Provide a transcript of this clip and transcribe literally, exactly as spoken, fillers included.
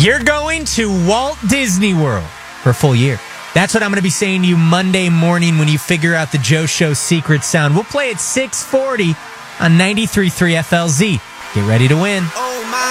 You're going to Walt Disney World for a full year. That's what I'm going to be saying to you Monday morning when you figure out the Joe Show secret sound. We'll play at six forty on ninety-three point three F L Z. Get ready to win.